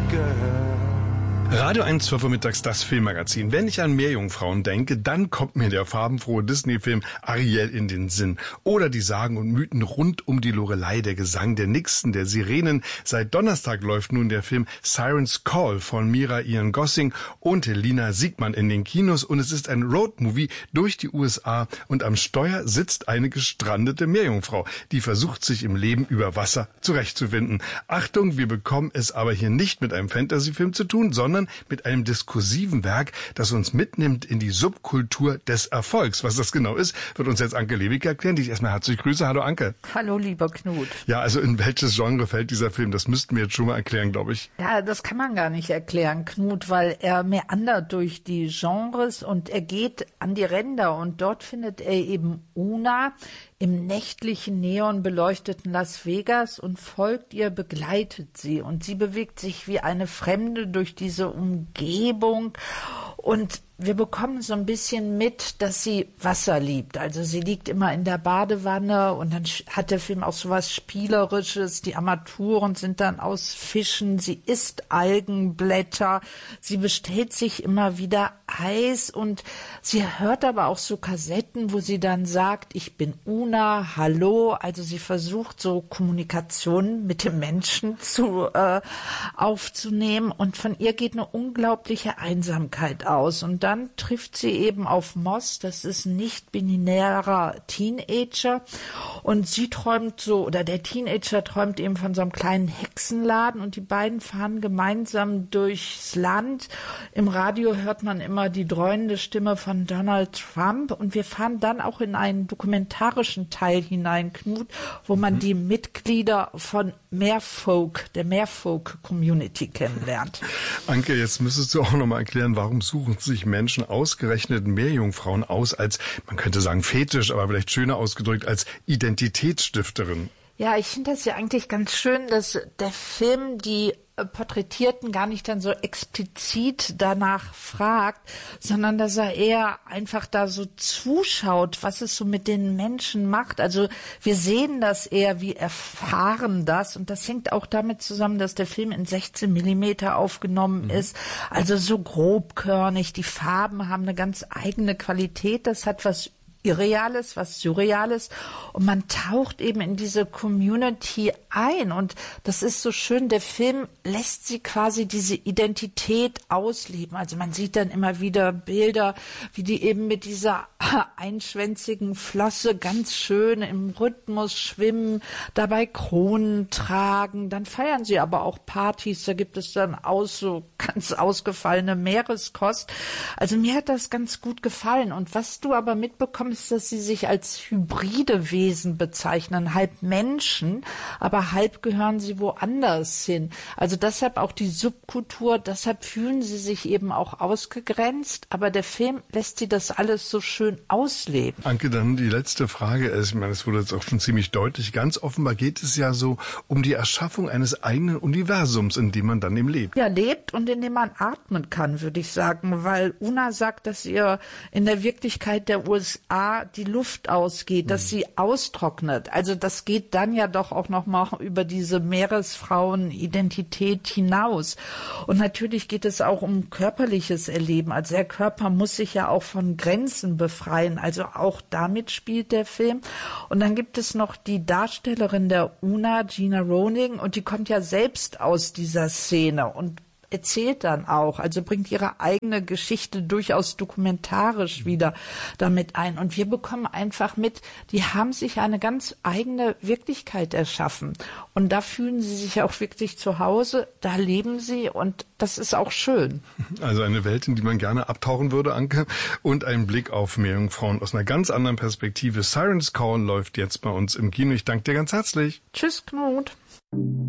Radio 1, 12 Uhr mittags, das Filmmagazin. Wenn ich an Meerjungfrauen denke, dann kommt mir der farbenfrohe Disney-Film Ariel in den Sinn. Oder die Sagen und Mythen rund um die Lorelei, der Gesang der Nixen, der Sirenen. Seit Donnerstag läuft nun der Film Siren's Call von Mira Ian Gossing und Lina Siegmann in den Kinos. Und es ist ein Roadmovie durch die USA. Und am Steuer sitzt eine gestrandete Meerjungfrau, die versucht, sich im Leben über Wasser zurechtzufinden. Achtung, wir bekommen es aber hier nicht mit einem Fantasyfilm zu tun, sondern mit einem diskursiven Werk, das uns mitnimmt in die Subkultur des Erfolgs. Was das genau ist, wird uns jetzt Anke Lewicki erklären, die ich erstmal herzlich grüße. Hallo Anke. Hallo lieber Knut. Ja, also in welches Genre fällt dieser Film? Das müssten wir jetzt schon mal erklären, glaube ich. Ja, das kann man gar nicht erklären, Knut, weil er meandert durch die Genres und er geht an die Ränder und dort findet er eben Una im nächtlichen, neonbeleuchteten Las Vegas und folgt ihr, begleitet sie. Und sie bewegt sich wie eine Fremde durch diese Umgebung. Und wir bekommen so ein bisschen mit, dass sie Wasser liebt. Also sie liegt immer in der Badewanne und dann hat der Film auch so was Spielerisches. Die Armaturen sind dann aus Fischen. Sie isst Algenblätter. Sie bestellt sich immer wieder Eis und sie hört aber auch so Kassetten, wo sie dann sagt, ich bin Una, hallo. Also sie versucht so Kommunikation mit dem Menschen aufzunehmen und von ihr geht eine unglaubliche Einsamkeit aus. Und dann trifft sie eben auf Moss, das ist ein nicht-binärer Teenager und sie träumt so, oder der Teenager träumt eben von so einem kleinen Hexenladen und die beiden fahren gemeinsam durchs Land. Im Radio hört man immer die dröhnende Stimme von Donald Trump und wir fahren dann auch in einen dokumentarischen Teil hinein, Knut, wo man die Mitglieder von der Merfolk-Community kennenlernt. Anke, jetzt müsstest du auch noch mal erklären, warum suchen sich Menschen ausgerechnet Meerjungfrauen aus als, man könnte sagen Fetisch, aber vielleicht schöner ausgedrückt, als Identitätsstifterin? Ja, ich finde das ja eigentlich ganz schön, dass der Film die Porträtierten gar nicht dann so explizit danach fragt, sondern dass er eher einfach da so zuschaut, was es so mit den Menschen macht. Also wir sehen das eher, wir erfahren das und das hängt auch damit zusammen, dass der Film in 16 Millimeter aufgenommen ist, also so grobkörnig. Die Farben haben eine ganz eigene Qualität, das hat was Irreales, was Surreales und man taucht eben in diese Community ein und das ist so schön, der Film lässt sie quasi diese Identität ausleben, also man sieht dann immer wieder Bilder, wie die eben mit dieser einschwänzigen Flosse ganz schön im Rhythmus schwimmen, dabei Kronen tragen, dann feiern sie aber auch Partys, da gibt es dann so ganz ausgefallene Meereskost, also mir hat das ganz gut gefallen und was du aber mitbekommst, ist, dass sie sich als hybride Wesen bezeichnen, halb Menschen, aber halb gehören sie woanders hin. Also deshalb auch die Subkultur, deshalb fühlen sie sich eben auch ausgegrenzt, aber der Film lässt sie das alles so schön ausleben. Anke, dann die letzte Frage. Ich meine, es wurde jetzt auch schon ziemlich deutlich. Ganz offenbar geht es ja so um die Erschaffung eines eigenen Universums, in dem man dann eben lebt. Ja, lebt und in dem man atmen kann, würde ich sagen, weil Una sagt, dass ihr in der Wirklichkeit der USA die Luft ausgeht, dass sie austrocknet. Also das geht dann ja doch auch noch mal über diese Meeresfrauen-Identität hinaus. Und natürlich geht es auch um körperliches Erleben. Also der Körper muss sich ja auch von Grenzen befreien. Also auch damit spielt der Film. Und dann gibt es noch die Darstellerin der Una, Gina Rowling, und die kommt ja selbst aus dieser Szene und erzählt dann auch, also bringt ihre eigene Geschichte durchaus dokumentarisch wieder damit ein. Und wir bekommen einfach mit, die haben sich eine ganz eigene Wirklichkeit erschaffen. Und da fühlen sie sich auch wirklich zu Hause, da leben sie und das ist auch schön. Also eine Welt, in die man gerne abtauchen würde, Anke. Und ein Blick auf Meerjungfrauen aus einer ganz anderen Perspektive. Siren's Call läuft jetzt bei uns im Kino. Ich danke dir ganz herzlich. Tschüss, Knut.